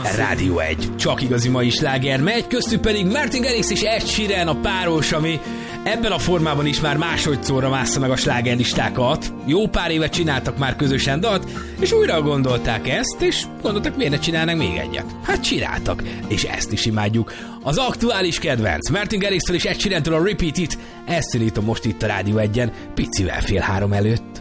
Rádió 1. Csak igazi mai sláger megy, köztük pedig Martin Garrix és Ed Sheeran a páros, ami ebben a formában is már másodszorra mássza meg a slágerlistákat. Jó pár évet csináltak már közösen dalt, és újra gondolták ezt, és gondoltak, miért ne csinálnak még egyet. Hát csináltak, és ezt is imádjuk. Az aktuális kedvenc Martin Garrixtől és Ed Sheerantől a Repeat It, ezt szólítom most itt a Rádió 1-en, picivel 2:30 előtt.